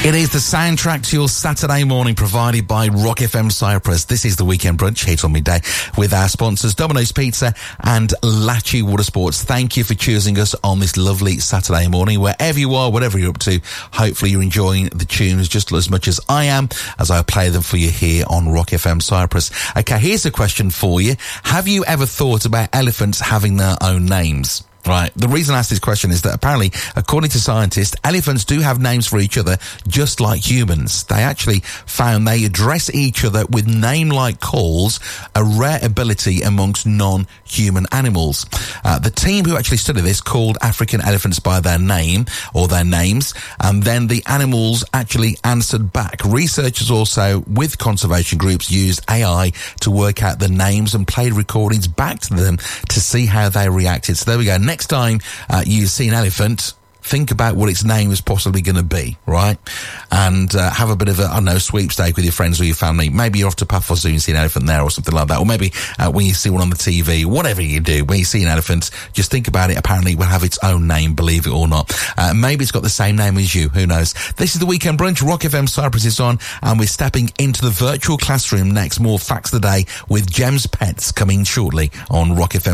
It is the soundtrack to your Saturday morning, provided by Rock FM Cyprus. This is the Weekend Brunch here on midday with our sponsors Domino's Pizza and Lachie Watersports. Thank you for choosing us on this lovely Saturday morning. Wherever you are, whatever you're up to, hopefully you're enjoying the tunes just as much as I am, as I play them for you here on Rock FM Cyprus. Okay, here's a question for you. Have you ever thought about elephants having their own names? Right. The reason I asked this question is that apparently, according to scientists, elephants do have names for each other, just like humans. They actually found they address each other with name-like calls, a rare ability amongst non-human animals. The team who actually studied this called African elephants by their name, or their names, and then the animals actually answered back. Researchers also, with conservation groups, used AI to work out the names and played recordings back to them to see how they reacted. So there we go. Next time you see an elephant, think about what its name is possibly going to be, right? And have a bit of a, I don't know, sweepstake with your friends or your family. Maybe you're off to Paphos and you see an elephant there or something like that. Or maybe when you see one on the TV, whatever you do, when you see an elephant, just think about it. Apparently it will have its own name, believe it or not. Maybe it's got the same name as you. Who knows? This is the Weekend Brunch. Rock FM Cyprus is on, and we're stepping into the virtual classroom next. More Facts of the Day with Gems Pets coming shortly on Rock FM.